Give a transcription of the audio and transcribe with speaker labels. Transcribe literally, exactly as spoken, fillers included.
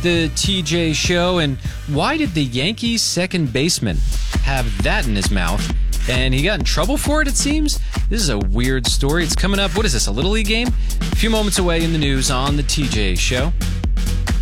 Speaker 1: the T J Show. And why did the Yankees' second baseman have that in his mouth? And he got in trouble for it, it seems. This is a weird story. It's coming up. What is this, a Little League game? A few moments away in the news on the T J Show.